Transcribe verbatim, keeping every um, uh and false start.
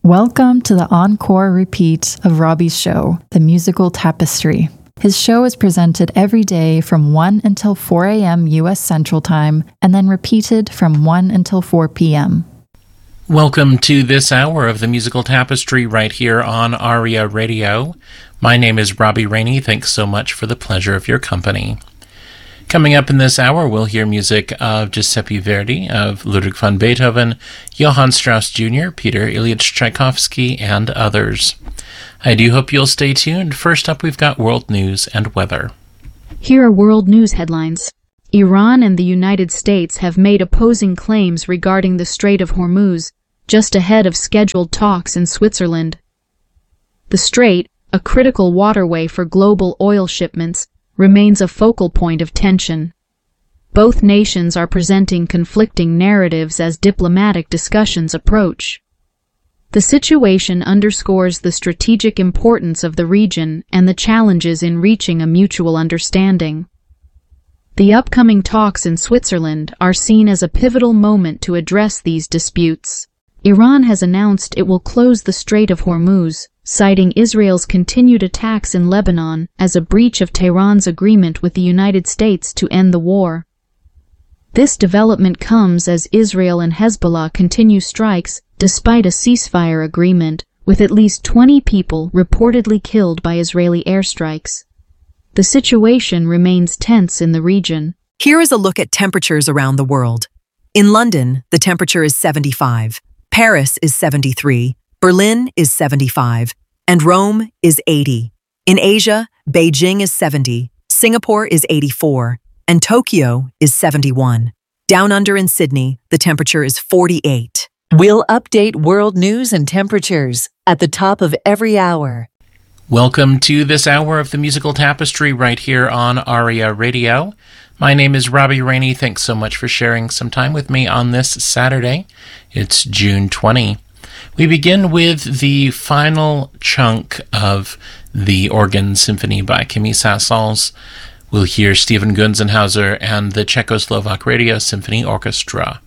Welcome to the encore repeat of Robbie's show, The Musical Tapestry. His show is presented every day from one until four a.m. U S Central Time, and then repeated from one until four p.m. Welcome to this hour of The Musical Tapestry right here on ARIA Radio. My name is Robbie Rainey. Thanks so much for the pleasure of your company. Coming up in this hour, we'll hear music of Giuseppe Verdi, of Ludwig van Beethoven, Johann Strauss Junior, Peter Ilyich Tchaikovsky, and others. I do hope you'll stay tuned. First up, we've got world news and weather. Here are world news headlines. Iran and the United States have made opposing claims regarding the Strait of Hormuz, just ahead of scheduled talks in Switzerland. The strait, a critical waterway for global oil shipments, remains a focal point of tension. Both nations are presenting conflicting narratives as diplomatic discussions approach. The situation underscores the strategic importance of the region and the challenges in reaching a mutual understanding. The upcoming talks in Switzerland are seen as a pivotal moment to address these disputes. Iran has announced it will close the Strait of Hormuz, citing Israel's continued attacks in Lebanon as a breach of Tehran's agreement with the United States to end the war. This development comes as Israel and Hezbollah continue strikes despite a ceasefire agreement, with at least twenty people reportedly killed by Israeli airstrikes. The situation remains tense in the region. Here is a look at temperatures around the world. In London, the temperature is seventy-five, Paris is seventy-three, Berlin is seventy-five, and Rome is eighty. In Asia, Beijing is seventy, Singapore is eighty-four, and Tokyo is seventy-one. Down under in Sydney, the temperature is forty-eight. We'll update world news and temperatures at the top of every hour. Welcome to this hour of The Musical Tapestry right here on ARIA Radio. My name is Robbie Rainey. Thanks so much for sharing some time with me on this Saturday. It's June twentieth. We begin with the final chunk of the Organ Symphony by Camille Saint-Saëns. We'll hear Stephen Gunzenhauser and the Czechoslovak Radio Symphony Orchestra.